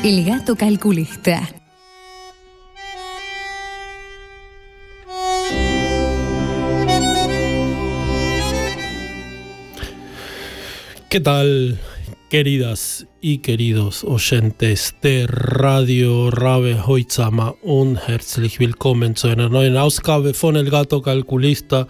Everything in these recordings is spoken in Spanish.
El gato calculista. ¿Qué tal, queridas y queridos oyentes de Radio Rabe Hoizama? Und herzlich willkommen zu einer neuen Ausgabe von El Gato Calculista.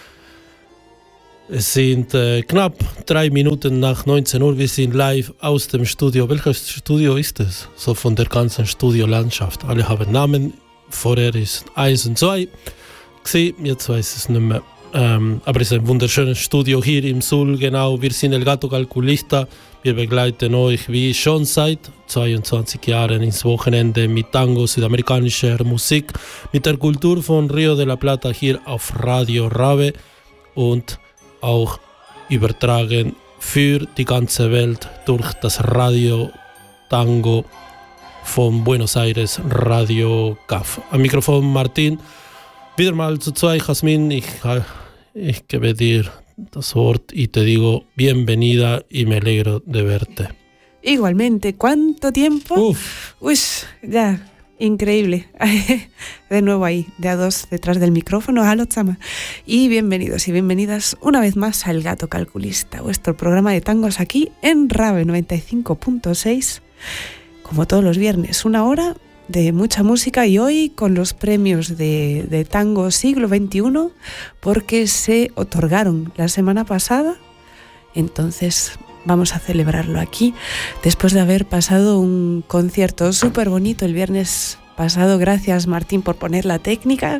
Es sind knapp 3 Minuten nach 19 Uhr. Wir sind live aus dem Studio. Welches Studio ist es? So von der ganzen Studiolandschaft. Alle haben Namen. Vorher ist 1 und 2 gewesen. Jetzt weiß es nicht mehr. Aber es ist ein wunderschönes Studio hier im Sul, genau. Wir sind El Gato Calculista. Wir begleiten euch wie schon seit 22 Jahren ins Wochenende mit Tango, südamerikanischer Musik, mit der Kultur von Rio de la Plata hier auf Radio Rabe und auch übertragen für die ganze Welt durch das Radio Tango von Buenos Aires, Radio CAF. Am Mikrofon Martin. Wieder mal zu zwei, Jasmin. Ich gebe dir das Wort y te digo bienvenida y me alegro de verte. Igualmente, ¿cuánto tiempo? Uy, ya, increíble. De nuevo ahí, de a dos detrás del micrófono, halo chama. Y bienvenidos y bienvenidas una vez más a El Gato Calculista, vuestro programa de tangos aquí en Rabe 95.6, como todos los viernes, 1 hora de mucha música, y hoy con los premios de Tango Siglo XXI, porque se otorgaron la semana pasada. Entonces vamos a celebrarlo aquí, después de haber pasado un concierto súper bonito el viernes pasado. Gracias, Martín, por poner la técnica,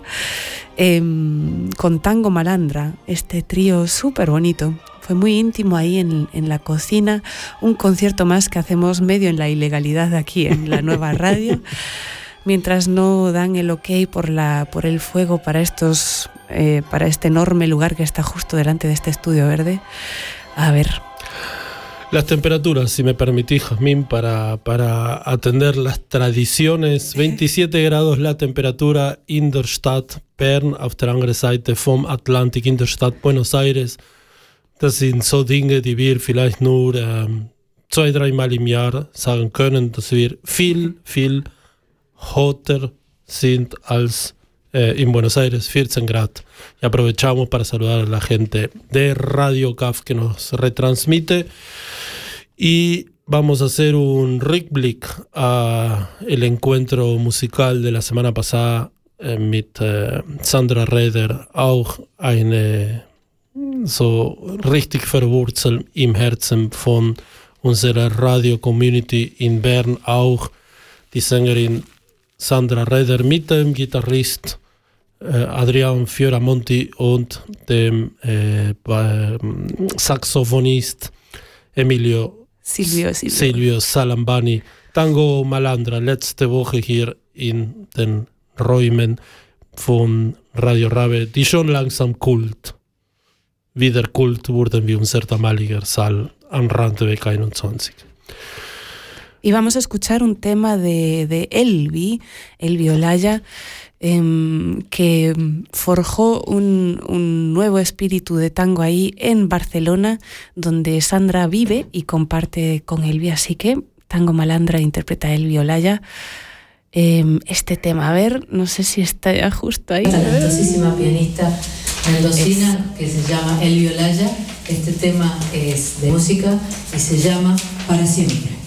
con Tango Malandra, este trío súper bonito. Fue muy íntimo ahí en la cocina, un concierto más que hacemos medio en la ilegalidad aquí en la nueva radio, mientras no dan el ok por el fuego para este enorme lugar que está justo delante de este estudio verde. A ver. Las temperaturas, si me permitís, Jasmine, para atender las tradiciones. 27 grados la temperatura in der Stadt Bern, auf der anderen Seite vom Atlantik in der Stadt Buenos Aires. Das sind so Dinge, die wir vielleicht nur 2-3 Mal im Jahr sagen können, dass wir viel, viel hotter sind als en Buenos Aires, 14 Grad. Y aprovechamos para saludar a la gente de Radio CAF que nos retransmite. Y vamos a hacer un Rückblick a el encuentro musical de la semana pasada mit Sandra Reder, auch eine so richtig verwurzelt im Herzen von unserer Radio-Community in Bern, auch die Sängerin Sandra Reder mit dem Gitarrist Adrian Fioramonti und dem Saxophonist Silvio Salambani. Tango Malandra, letzte Woche hier in den Räumen von Radio Rabe, die schon langsam wieder Kult wurden wie unser damaliger Saal am Randweg 21. Y vamos a escuchar un tema de Elvi Olaya, que forjó un nuevo espíritu de tango ahí en Barcelona, donde Sandra vive y comparte con Elvi. Así que Tango Malandra interpreta a Elvi Olaya este tema. A ver, no sé si está ya justo ahí. Talentosísima pianista mendocina que se llama Elvi Olaya. Este tema es de música y se llama Para Siempre.